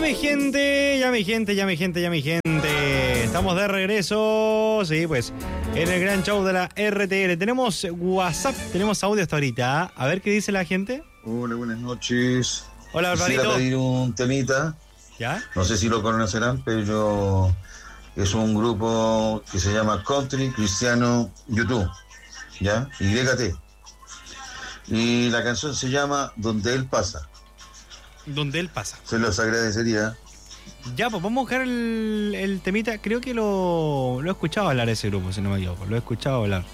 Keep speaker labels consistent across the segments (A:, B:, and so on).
A: mi gente, ya mi gente. Estamos de regreso, sí, pues, en el gran show de la RTL. Tenemos WhatsApp, tenemos audio hasta ahorita. A ver qué dice la gente.
B: Hola, buenas noches.
A: Hola, Alvarito.
B: Quisiera pedir un temita.
A: ¿Ya?
B: No sé si lo conocerán, pero es un grupo que se llama Country Cristiano YouTube. ¿Ya? YT. Y la canción se llama Donde Él Pasa.
A: Donde él pasa.
B: Se los agradecería.
A: Ya, pues vamos a buscar el temita. Creo que lo he escuchado hablar ese grupo, si no me equivoco. Lo he escuchado hablar.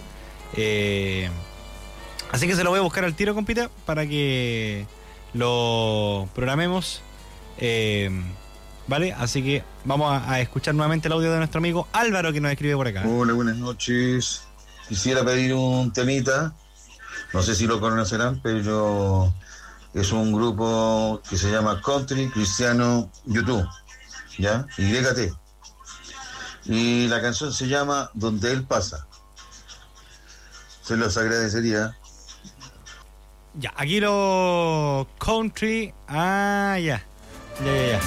A: Así que se lo voy a buscar al tiro, compita, para que lo programemos. ¿Vale? Así que vamos a escuchar nuevamente el audio de nuestro amigo Álvaro, que nos escribe por acá.
B: Hola, buenas noches. Quisiera pedir un temita. No sé si lo conocerán, pero es un grupo que se llama Country Cristiano YouTube. ¿Ya? YT. Y la canción se llama Donde Él Pasa. Se los agradecería.
A: Ya, aquí lo country. Ah, ya. Ya.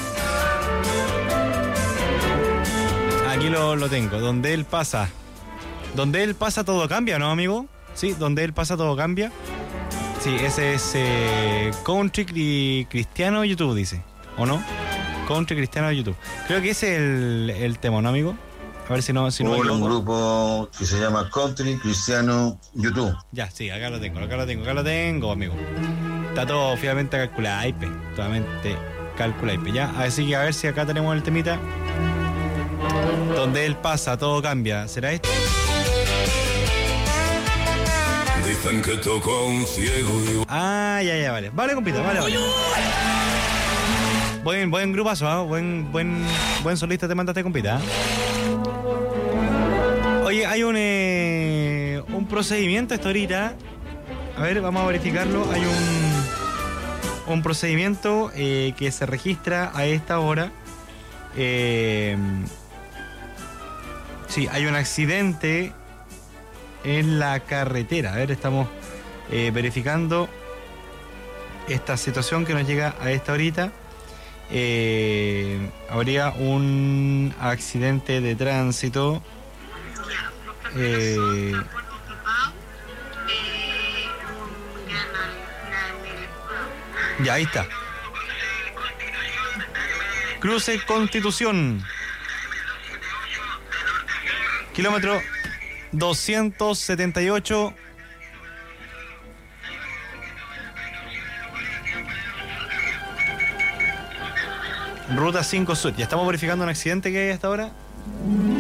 A: Aquí lo tengo. Donde él pasa. Donde él pasa todo cambia, ¿no, amigo? Sí, donde él pasa todo cambia. Sí, ese es Country Cristiano YouTube, dice. ¿O no? Country Cristiano YouTube. Creo que ese es el tema, ¿no, amigo? A ver si no
B: Hola, un grupo que se llama Country Cristiano YouTube.
A: Ya, sí, acá lo tengo, amigo. Está todo finalmente calculado, totalmente calculado, ya. Así que a ver si acá tenemos el temita. Donde él pasa, todo cambia. ¿Será esto?
C: Dicen que tocó un ciego.
A: Ah, ya, vale. Vale, compita, vale. Buen grupazo, ¿eh? Buen solista te mandaste, compita. Oye, hay un procedimiento esta ahorita. A ver, vamos a verificarlo. Hay un procedimiento que se registra a esta hora. Sí, hay un accidente en la carretera. A ver, estamos verificando esta situación que nos llega a esta horita. Habría un accidente de tránsito. Ya, ahí está. Cruce Constitución. Kilómetro 278. Ruta 5 Sur. Ya estamos verificando un accidente que hay hasta ahora.